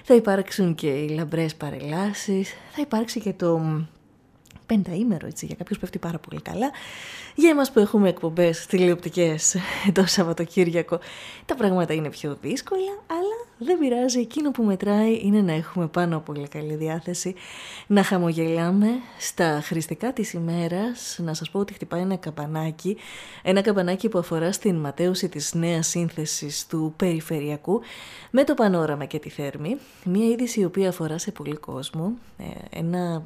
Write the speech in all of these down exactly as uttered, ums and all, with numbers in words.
θα υπάρξουν και οι λαμπρές παρελάσεις, θα υπάρξει και το πενταήμερο, έτσι, για κάποιους πέφτει πάρα πολύ καλά. Για εμάς που έχουμε εκπομπές τηλεοπτικές το Σαββατοκύριακο, τα πράγματα είναι πιο δύσκολα, αλλά δεν πειράζει. Εκείνο που μετράει είναι να έχουμε πάνω από πολύ καλή διάθεση, να χαμογελάμε στα χρηστικά της ημέρας. Να σας πω ότι χτυπάει ένα καμπανάκι, ένα καμπανάκι που αφορά στην ματέωση της νέας σύνθεσης του Περιφερειακού με το Πανόραμα και τη Θέρμη. Μια είδηση η οποία αφορά σε πολύ κόσμο, ένα,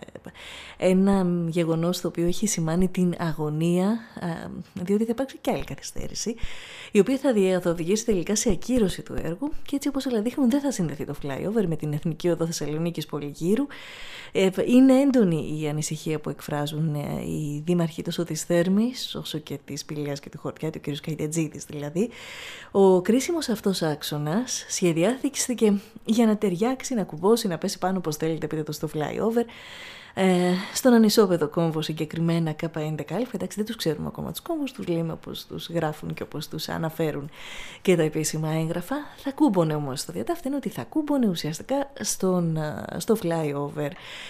ένα γεγονός το οποίο έχει σημάνει την αγωνία, διότι θα υπάρξει και άλλη καθυστέρηση, η οποία θα, θα οδηγήσει τελικά σε ακύρωση του έργου, και έτσι όπως όλα δείχνουν δεν θα συνδεθεί το flyover με την Εθνική Οδό Θεσσαλονίκης Πολυγύρου. Είναι έντονη η ανησυχία που εκφράζουν οι δήμαρχοι τόσο της Θέρμης όσο και της Πηλαίας και του Χορτιά, του κ. Καϊτετζίδης δηλαδή. Ο κρίσιμος αυτός άξονας σχεδιάστηκε για να ταιριάξει, να κουμπώσει, να πέσει πάνω όπως θέλετε πείτε το στο flyover, Ε, στον ανισόπεδο κόμβο συγκεκριμένα Κ έντεκα Α. Εντάξει, δεν τους ξέρουμε ακόμα τους κόμβους, τους λέμε όπως τους γράφουν και όπως τους αναφέρουν και τα επίσημα έγγραφα. Θα κούμπονε όμως, το διατάφτη είναι ότι θα κούμπονε ουσιαστικά στον, στο flyover.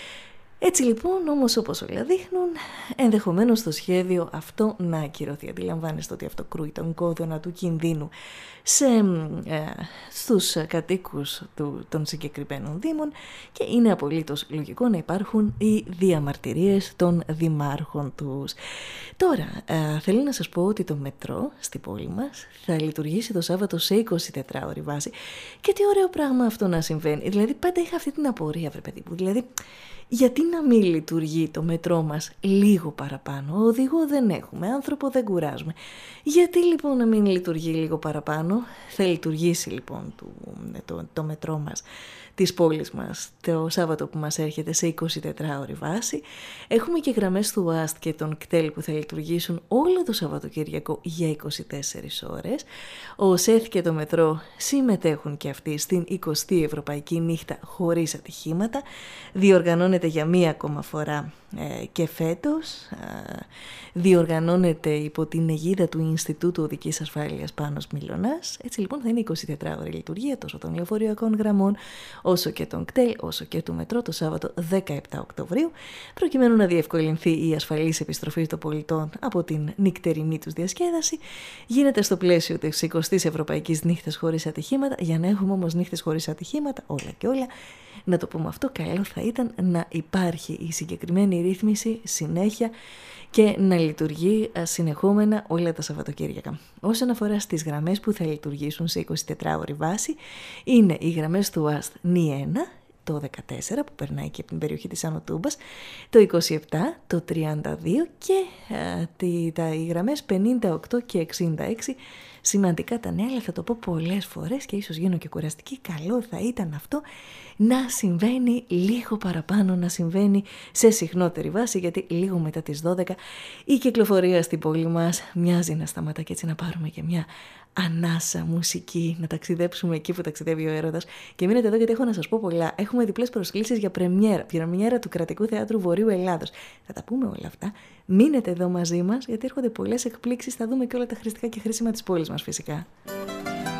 Έτσι λοιπόν, όμως όπως όλα δείχνουν, ενδεχομένως το σχέδιο αυτό να ακυρωθεί. Αντιλαμβάνεστε ότι αυτό κρούει τον κόδωνα του κινδύνου σε, ε, στους κατοίκους του, των συγκεκριμένων δήμων, και είναι απολύτως λογικό να υπάρχουν οι διαμαρτυρίες των δημάρχων τους. Τώρα, ε, θέλω να σας πω ότι το μετρό στη πόλη μας θα λειτουργήσει το Σάββατο σε εικοσιτετράωρη βάση, και τι ωραίο πράγμα αυτό να συμβαίνει. Δηλαδή πάντα είχα αυτή την απορία, βρε παιδί μου, δηλαδή γιατί να μην λειτουργεί το μετρό μας λίγο παραπάνω? Οδηγό δεν έχουμε, άνθρωπο δεν κουράζουμε. Γιατί λοιπόν να μην λειτουργεί λίγο παραπάνω? Θα λειτουργήσει λοιπόν το, το, το μετρό μας της πόλης μας το Σάββατο που μας έρχεται σε εικοσιτετράωρη βάση. Έχουμε και γραμμές του ΟΑΣΤ και των ΚΤΕΛ που θα λειτουργήσουν όλο το Σαββατοκύριακο για είκοσι ώρες. Ο ΣΕΘ και το μετρό συμμετέχουν και αυτοί στην εικοστή Ευρωπαϊκή Νύχτα χωρίς ατυχήματα. Διοργανώνεται για μία ακόμα φορά ε, και φέτος. Ε, διοργανώνεται υπό την αιγίδα του Ινστιτούτου Οδικής Ασφάλειας Πάνος Μιλωνάς. Έτσι λοιπόν θα είναι εικοσιτετράωρη λειτουργία τόσο των λεωφορειακών γραμμών όσο και των ΚΤΕΛ, όσο και του μετρό το Σάββατο δεκαεπτά Οκτωβρίου, προκειμένου να διευκολυνθεί η ασφαλής επιστροφή των πολιτών από την νυχτερινή τους διασκέδαση. Γίνεται στο πλαίσιο της εικοστής Ευρωπαϊκής Νύχτας χωρίς ατυχήματα. Για να έχουμε όμως νύχτες χωρίς ατυχήματα, όλα και όλα, να το πούμε αυτό, καλό θα ήταν να υπάρχει η συγκεκριμένη ρύθμιση συνέχεια και να λειτουργεί συνεχόμενα όλα τα Σαββατοκύριακα. Όσον αφορά στις γραμμές που θα λειτουργήσουν σε εικοσιτετράωρη βάση, είναι οι γραμμές του ΟΑΣΤ νι ένα, το δεκατέσσερα που περνάει και από την περιοχή της Άνω Τούμπας, το είκοσι επτά, το τριάντα δύο και α, τη, τα, οι γραμμές πενήντα οκτώ και εξήντα έξι. Σημαντικά τα νέα, αλλά θα το πω πολλές φορές και ίσως γίνω και κουραστική. Καλό θα ήταν αυτό να συμβαίνει λίγο παραπάνω, να συμβαίνει σε συχνότερη βάση, γιατί λίγο μετά τις δώδεκα η κυκλοφορία στην πόλη μας μοιάζει να σταματά, και έτσι να πάρουμε και μια ανάσα μουσική, να ταξιδέψουμε εκεί που ταξιδεύει ο έρωτας. Και μείνετε εδώ γιατί έχω να σας πω πολλά. Έχουμε διπλές προσκλήσεις για πρεμιέρα, πρεμιέρα του Κρατικού Θεάτρου Βορείου Ελλάδος. Θα τα πούμε όλα αυτά. Μείνετε εδώ μαζί μας, γιατί έρχονται πολλές εκπλήξεις. Θα δούμε και όλα τα χρηστικά και χρήσιμα της πόλης μας φυσικά.